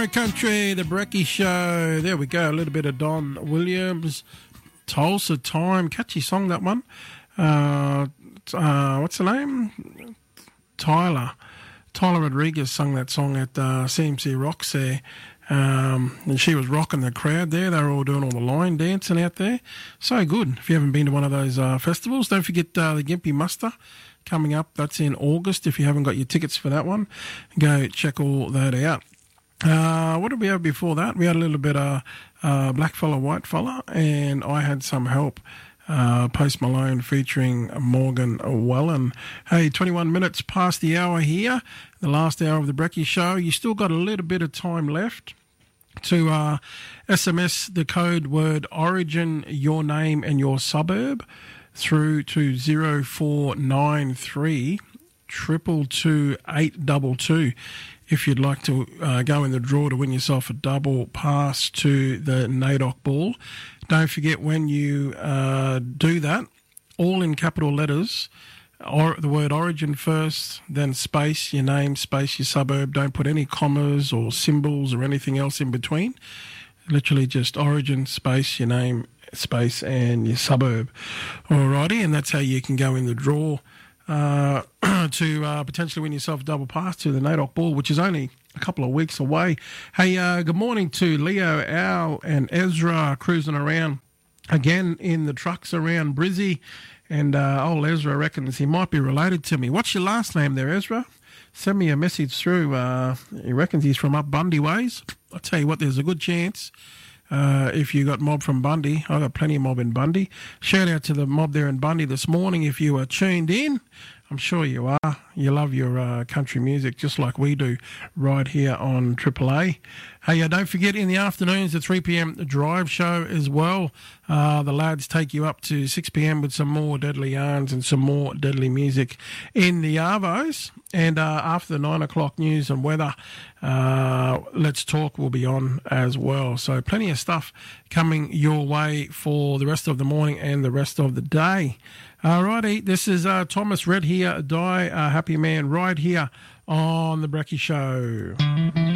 Country, the Brecky Show. There we go. A little bit of Don Williams. Tulsa Time. Catchy song, that one. What's the name? Tyler Rodriguez sung that song at CMC Rocks there. And she was rocking the crowd there. They were all doing all the line dancing out there. So good. If you haven't been to one of those festivals, don't forget the Gympie Muster coming up. That's in August. If you haven't got your tickets for that one, go check all that out. What did we have before that? We had a little bit of Black Fella, White Fella, and I Had Some Help. Post Malone featuring Morgan Wallen. Hey, 21 minutes past the hour here, the last hour of the Brecky Show. You still got a little bit of time left to SMS the code word Origin, your name and your suburb through to 0493 222 822. If you'd like to go in the draw to win yourself a double pass to the NAIDOC Ball. Don't forget when you do that, all in capital letters, or the word Origin first, then space, your name, space, your suburb. Don't put any commas or symbols or anything else in between. Literally just Origin, space, your name, space, and your suburb. Alrighty, and that's how you can go in the draw to potentially win yourself a double pass to the NAIDOC Ball, which is only a couple of weeks away. Hey, good morning to Leo, Al, and Ezra cruising around again in the trucks around Brizzy. And old Ezra reckons he might be related to me. What's your last name there, Ezra? Send me a message through. He reckons he's from up Bundy ways. I'll tell you what, there's a good chance. If you got mob from Bundy, I got plenty of mob in Bundy. Shout out to the mob there in Bundy this morning. If you are tuned in, I'm sure you are. You love your country music just like we do right here on Triple A. Hey, don't forget in the afternoons, the 3 p.m. drive show as well. The lads take you up to 6 p.m. with some more deadly yarns and some more deadly music in the Arvos. And after the 9 o'clock news and weather, Let's Talk will be on as well. So plenty of stuff coming your way for the rest of the morning and the rest of the day. Alrighty, this is Thomas Red here, Die Happy Man, right here on The Brecky Show.